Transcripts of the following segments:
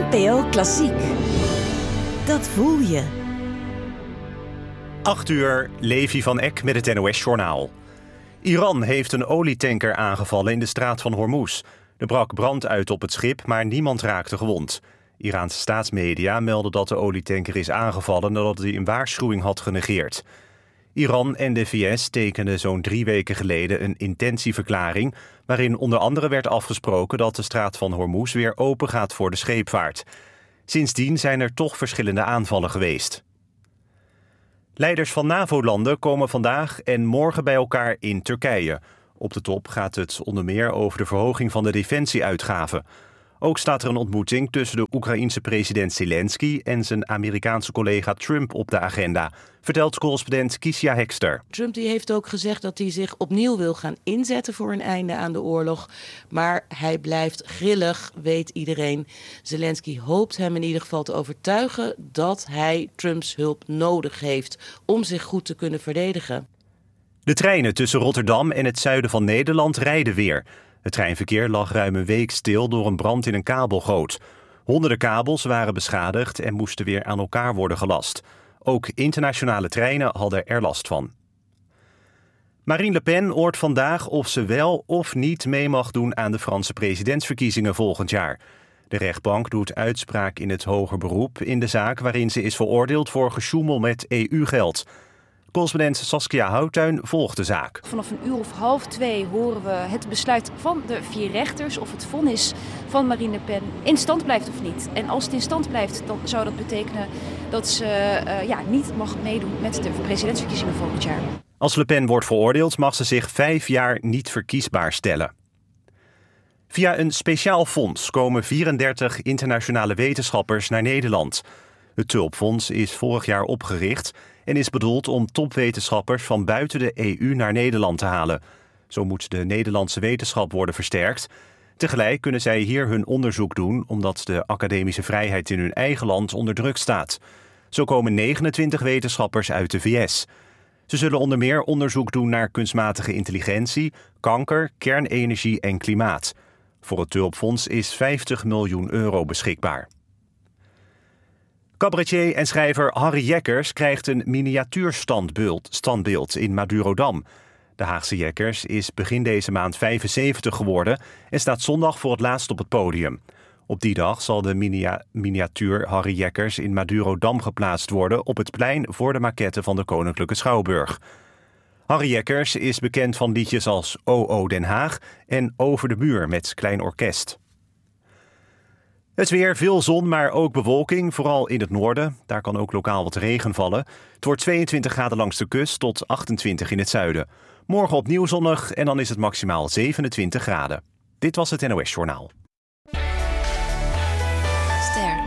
NPO Klassiek. Dat voel je. 8 uur, Levi van Eck met het NOS-journaal. Iran heeft een olietanker aangevallen in de straat van Hormuz. Er brak brand uit op het schip, maar niemand raakte gewond. Iraanse staatsmedia melden dat de olietanker is aangevallen nadat hij een waarschuwing had genegeerd. Iran en de VS tekenden zo'n 3 weken geleden een intentieverklaring, waarin onder andere werd afgesproken dat de straat van Hormuz weer open gaat voor de scheepvaart. Sindsdien zijn er toch verschillende aanvallen geweest. Leiders van NAVO-landen komen vandaag en morgen bij elkaar in Turkije. Op de top gaat het onder meer over de verhoging van de defensieuitgaven. Ook staat er een ontmoeting tussen de Oekraïense president Zelensky en zijn Amerikaanse collega Trump op de agenda, vertelt correspondent Kiesja Hekster. Trump die heeft ook gezegd dat hij zich opnieuw wil gaan inzetten voor een einde aan de oorlog. Maar hij blijft grillig, weet iedereen. Zelensky hoopt hem in ieder geval te overtuigen dat hij Trumps hulp nodig heeft om zich goed te kunnen verdedigen. De treinen tussen Rotterdam en het zuiden van Nederland rijden weer. Het treinverkeer lag ruim een week stil door een brand in een kabelgoot. Honderden kabels waren beschadigd en moesten weer aan elkaar worden gelast. Ook internationale treinen hadden er last van. Marine Le Pen hoort vandaag of ze wel of niet mee mag doen aan de Franse presidentsverkiezingen volgend jaar. De rechtbank doet uitspraak in het hoger beroep in de zaak waarin ze is veroordeeld voor gesjoemel met EU-geld. Correspondent Saskia Houttuin volgt de zaak. Vanaf 1:30 horen we het besluit van de 4 rechters of het vonnis van Marine Le Pen in stand blijft of niet. En als het in stand blijft, dan zou dat betekenen dat ze niet mag meedoen met de presidentsverkiezingen volgend jaar. Als Le Pen wordt veroordeeld mag ze zich 5 jaar niet verkiesbaar stellen. Via een speciaal fonds komen 34 internationale wetenschappers naar Nederland. Het Tulpfonds is vorig jaar opgericht en is bedoeld om topwetenschappers van buiten de EU naar Nederland te halen. Zo moet de Nederlandse wetenschap worden versterkt. Tegelijk kunnen zij hier hun onderzoek doen, omdat de academische vrijheid in hun eigen land onder druk staat. Zo komen 29 wetenschappers uit de VS. Ze zullen onder meer onderzoek doen naar kunstmatige intelligentie, kanker, kernenergie en klimaat. Voor het Tulpfonds is €50 miljoen beschikbaar. Cabaretier en schrijver Harry Jekkers krijgt een miniatuurstandbeeld in Madurodam. De Haagse Jekkers is begin deze maand 75 geworden en staat zondag voor het laatst op het podium. Op die dag zal de miniatuur Harry Jekkers in Madurodam geplaatst worden op het plein voor de maquette van de Koninklijke Schouwburg. Harry Jekkers is bekend van liedjes als O.O. Den Haag en Over de Muur met klein orkest. Het weer, veel zon, maar ook bewolking, vooral in het noorden. Daar kan ook lokaal wat regen vallen. Het wordt 22 graden langs de kust tot 28 in het zuiden. Morgen opnieuw zonnig en dan is het maximaal 27 graden. Dit was het NOS Journaal. Ster.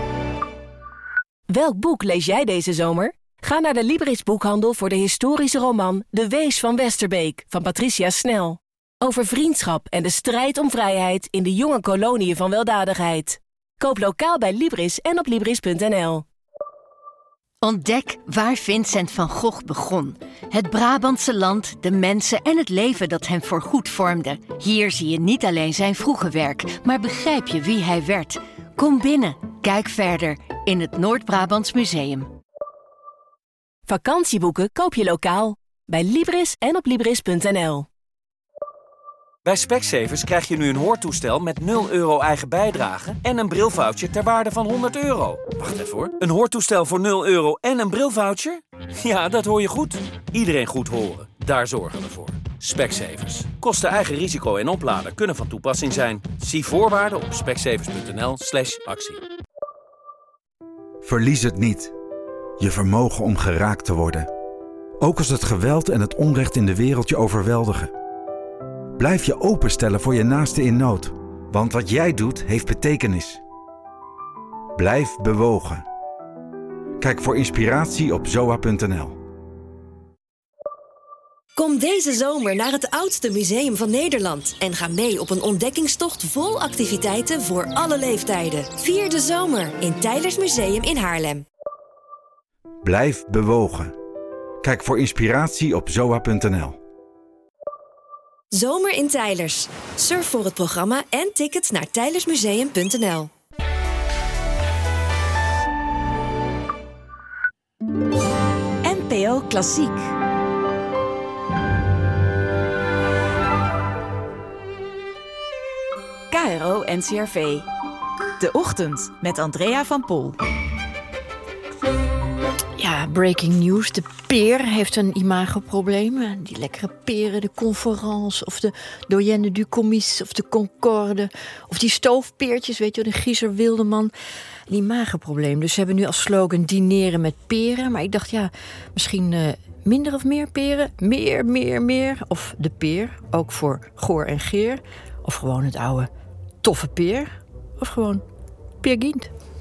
Welk boek lees jij deze zomer? Ga naar de Libris boekhandel voor de historische roman De Wees van Westerbeek van Patricia Snel. Over vriendschap en de strijd om vrijheid in de jonge koloniën van weldadigheid. Koop lokaal bij Libris en op Libris.nl. Ontdek waar Vincent van Gogh begon. Het Brabantse land, de mensen en het leven dat hem voorgoed vormde. Hier zie je niet alleen zijn vroege werk, maar begrijp je wie hij werd. Kom binnen, kijk verder in het Noord-Brabants Museum. Vakantieboeken koop je lokaal bij Libris en op Libris.nl. Bij Specsavers krijg je nu een hoortoestel met €0 eigen bijdrage en een brilvoucher ter waarde van €100. Wacht even hoor. Een hoortoestel voor €0 en een brilvoucher? Ja, dat hoor je goed. Iedereen goed horen. Daar zorgen we voor. Specsavers. Kosten eigen risico en opladen kunnen van toepassing zijn. Zie voorwaarden op specsavers.nl/actie. Verlies het niet. Je vermogen om geraakt te worden. Ook als het geweld en het onrecht in de wereld je overweldigen. Blijf je openstellen voor je naaste in nood, want wat jij doet heeft betekenis. Blijf bewogen. Kijk voor inspiratie op zoa.nl. Kom deze zomer naar het oudste museum van Nederland en ga mee op een ontdekkingstocht vol activiteiten voor alle leeftijden. Vier de zomer in Teylers Museum in Haarlem. Blijf bewogen. Kijk voor inspiratie op zoa.nl. Zomer in Teylers. Surf voor het programma en tickets naar teylersmuseum.nl. NPO Klassiek. KRO NCRV. De Ochtend met Andrea van Pol. Ja, breaking news. De peer heeft een imagoprobleem. Die lekkere peren, de Conference of de Doyenne du Comice of de Concorde. Of die stoofpeertjes, weet je, de Giezer Wildeman. Een imagoprobleem. Dus ze hebben nu als slogan dineren met peren. Maar ik dacht, ja, misschien minder of meer peren? Meer. Of de peer, ook voor Goor en Geer. Of gewoon het oude toffe peer. Of gewoon Peer Gynt.